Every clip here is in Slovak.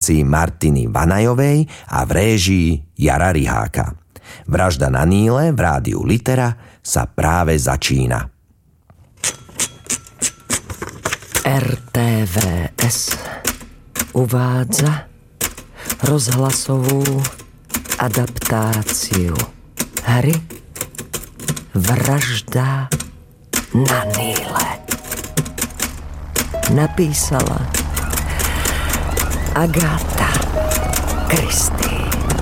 režii Martiny Vanajovej a v réžii Jara Riháka. Vražda na Níle v rádiu Litera sa práve začína. RTVS uvádza rozhlasovú adaptáciu hry Vražda na Níle. Napísala Agáta Christie.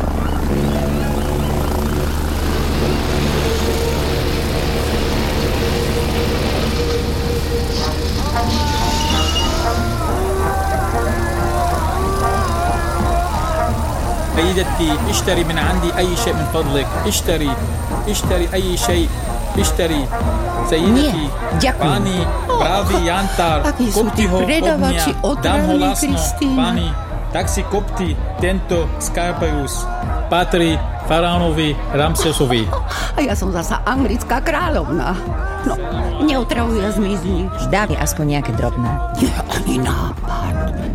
سيدتي اشتري من عندي أي شيء من فضلك. اشتري أي شيء. اشتري سيدتي. Pani, pravý jantár, kopti ho od mňa, dám ho lasno. Pani, tak si kopti tento Skarpajus. Patrí faraónovi Ramsesovi. A ja som zasa anglická kráľovna. No, neutravuj a zmizni. Dá mi aspoň nejaké drobné. Nie, ani nápad.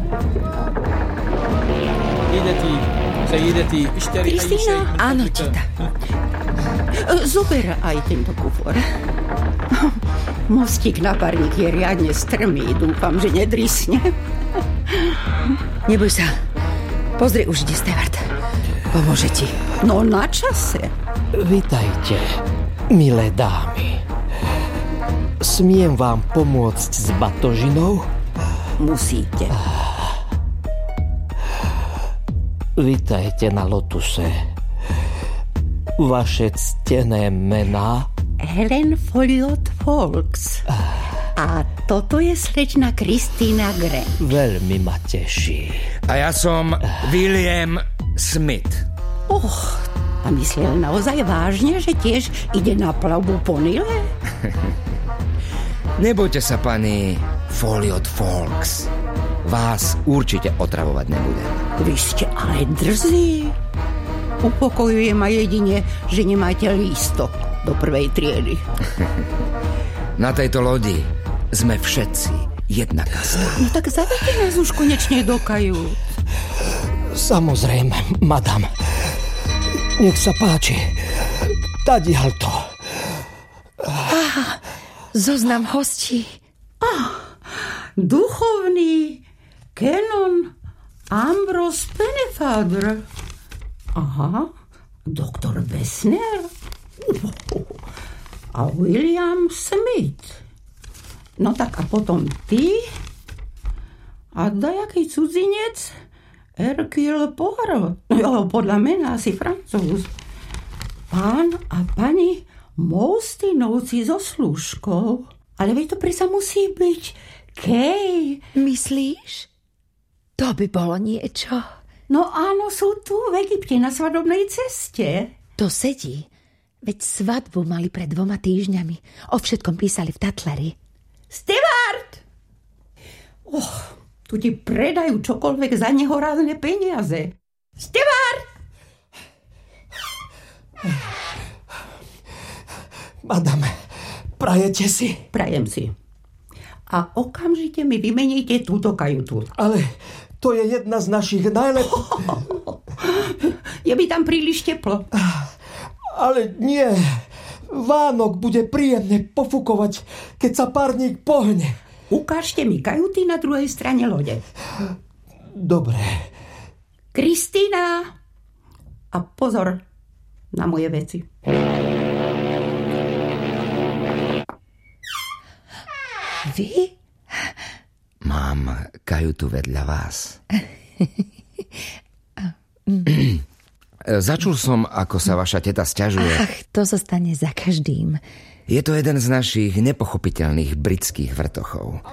Kristína? Áno, číta. Zober aj tento kufor. Mostík na parník je riadne strmý. Dúfam, že nedrysne. Neboj sa. Pozri, už ide Stewart. Pomôže ti. No na čase. Vitajte, milé dámy. Smiem vám pomôcť s batožinou? Musíte. Vitajte na Lotuse. Vaše ctené mená? Helen Folliot Fawkes. A toto je slečna Kristína Grant. Veľmi ma teší. A ja som William Smith. A myslel naozaj vážne, že tiež ide na plavbu po Nile? Nebojte sa, pani Folliot Fawkes. Vás určite otravovať nebudem. Vy ste ale drzí. Upokojuje ma jedine, že nemáte lístok do prvej triedy. Na tejto lodi sme všetci jedna kasta. No tak zavedte nás už konečne do kajút. Samozrejme, madam. Nech sa páči. Tadiaľ to. Zoznam hostí. Duchovný Canon Ambrose Pennefather. Aha, doktor Bessner. A William Smith. No tak a potom ty a dajaký cudzinec Hercule Poirot. Jo, podľa mena asi Francúz. Pán a pani Moustinovci so slúžkou. Ale veď to presa musí byť Kay. Myslíš? To by bolo niečo. No áno, sú tu v Egypte na svadobnej ceste. To sedí. Veď svadbu mali pred 2 týždňami. O všetkom písali v Tatleri. Stewart! Tu ti predajú čokoľvek za nehorázne peniaze. Stewart! Madame, prajete si? Prajem si. A okamžite mi vymeníte túto kajutu. Ale to je jedna z našich najlepších... Je mi tam príliš teplo. Ale nie. Vánok bude príjemne pofúkovať, keď sa parník pohne. Ukážte mi kajuty na druhej strane lode. Dobre. Kristína! A pozor na moje veci. Vy? Mám kajutu vedľa vás. Začul som, ako sa vaša teta sťažuje. Ach, to sa stane za každým. Je to jeden z našich nepochopiteľných britských vrtochov.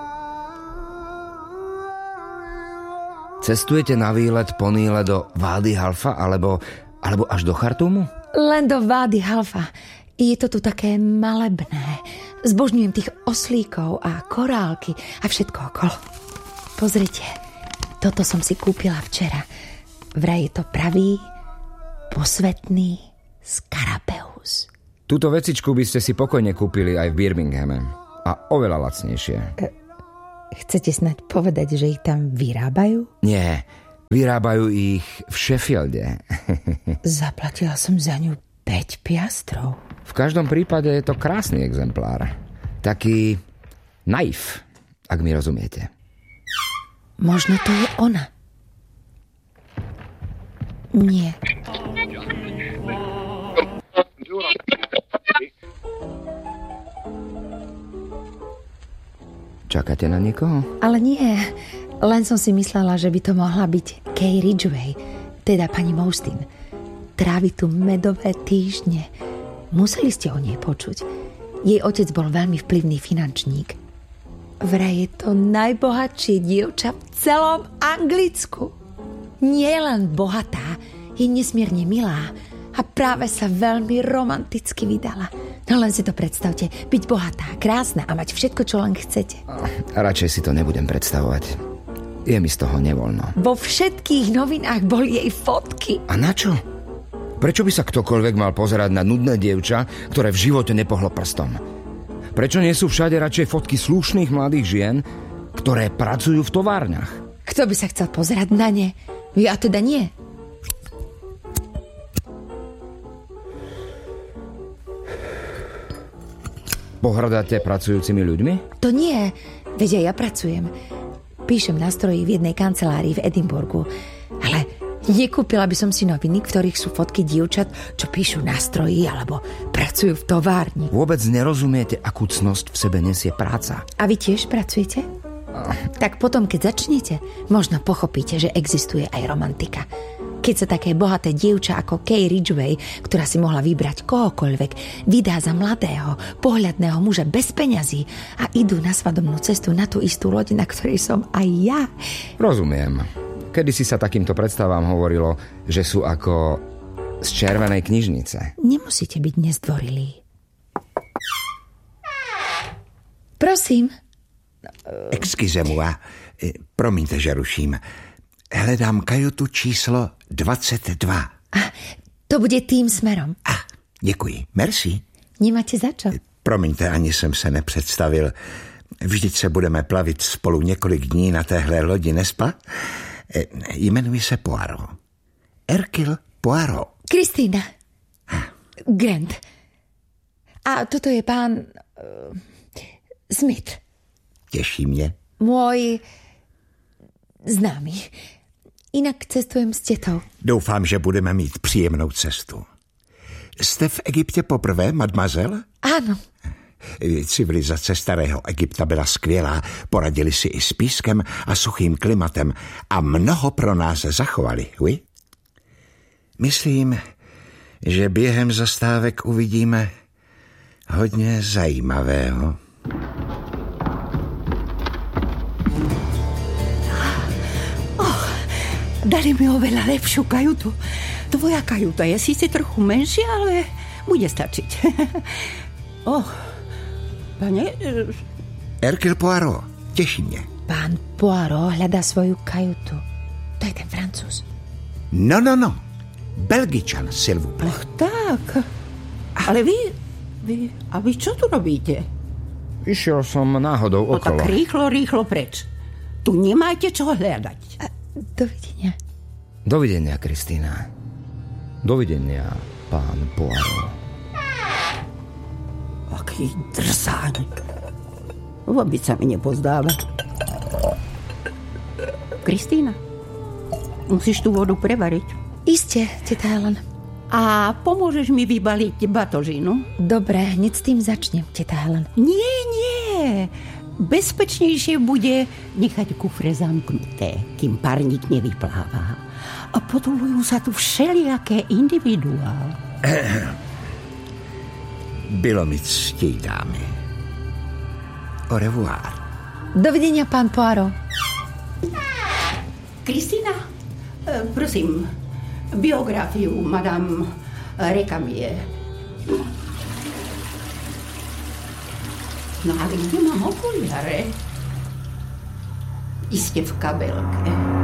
Cestujete na výlet po Níle do Vády Halfa alebo až do Chartúmu? Len do Vády Halfa. Je to tu také malebné. Zbožňujem tých oslíkov a korálky a všetko okolo. Pozrite, toto som si kúpila včera. Vraj je to pravý, posvetný Skarabeus. Túto vecičku by ste si pokojne kúpili aj v Birminghame. A oveľa lacnejšie. Chcete snať povedať, že ich tam vyrábajú? Nie, Vyrábajú ich v Sheffielde. Zaplatila som za ňu 5 piastrov. V každom prípade je to krásny exemplár. Taký naif, ak mi rozumiete. Možno to je ona. Nie. Čakáte na niekoho? Ale nie. Len som si myslela, že by to mohla byť Kay Ridgway, teda pani Moustin. Trávi tu medové týždne. Museli ste o nej počuť. Jej otec bol veľmi vplyvný finančník. Vraj je to najbohatšie dievča v celom Anglicku. Nie len bohatá, je nesmierne milá a práve sa veľmi romanticky vydala. No len si to predstavte, byť bohatá, krásna a mať všetko, čo len chcete. Radšej si to nebudem predstavovať. Je mi z toho nevoľno. Vo všetkých novinách boli jej fotky. A na čo? Prečo by sa ktokoľvek mal pozerať na nudné dievča, ktoré v živote nepohlo prstom? Prečo nie sú všade radšej fotky slušných mladých žien, ktoré pracujú v továrniach? Kto by sa chcel pozerať na ne? Ja teda nie. Pohrdáte pracujúcimi ľuďmi? To nie, veď aj ja pracujem. Píšem na stroji v jednej kancelárii v Edinburgu. Ale nekúpila by som si noviny, v ktorých sú fotky dievčat, čo píšu na stroji alebo pracujú v továrni. Vôbec nerozumiete, akú cnosť v sebe nesie práca. A vy tiež pracujete? Tak potom, keď začnete, možno pochopíte, že existuje aj romantika. Keď sa také bohaté dievča ako Kay Ridgway, ktorá si mohla vybrať kohokoľvek, vydá za mladého, pohľadného muža bez peňazí a idú na svadobnú cestu na tú istú loď, na ktorej som aj ja. Rozumiem. Kedysi sa takýmto predstavám hovorilo, že sú ako z červenej knižnice. Nemusíte byť nezdvorilí. Prosím. Excusez-moi, promiňte, že ruším. Hledám kajutu číslo 22. To bude tým smerom. Děkuji. Merci. Nemáte za čo? Promiňte, ani jsem se nepředstavil. Vždyť se budeme plavit spolu několik dní na téhle lodi, nespa? Jmenuji se Poirot. Hercule Poirot. Kristýna. Grant. A toto je pán Smith. Těší mě. Môj známy. Inak cestujem s tetou. Doufám, že budeme mít příjemnou cestu. Jste v Egyptě poprvé, mademoiselle? Áno. Civilizace starého Egypta byla skvělá, poradili si i s pískem a suchým klimatem a mnoho pro nás zachovali, oui? Myslím, že během zastávek uvidíme hodně zajímavého. Dali mi oveľa lepšiu kajutu. Tvoja kajuta je síce trochu menšia, ale bude stačiť. Pane... Hercule Poirot, teší mě. Pán Poirot hľadá svoju kajutu. To je ten Francúz. No. Belgičan, s'il vous plaît. Tak. Ale vy... A vy čo tu robíte? Išiel som náhodou okolo. Tak rýchlo preč. Tu nemáte čo hľadať. Dovidenia. Dovidenia, Kristýna. Dovidenia, pán Poirot. Aký drzáň. Vôbec sa mi nepozdáva. Kristýna, musíš tú vodu prevariť. Iste, teta Helen. A pomôžeš mi vybaliť batožinu? Dobre, hneď s tým začnem, teta Helen. Nie. Bezpečnejšie bude nechať kufre zamknuté, kým parník nevypláva. A podolujú sa tu všelijaké individuá. Bylo mi ctí, dámy. Au revoir. Dovidenia, pán Poirot. Kristýna, prosím, biografiu madame Recamier. No ale kde mám okuliare? Iste v kabelke.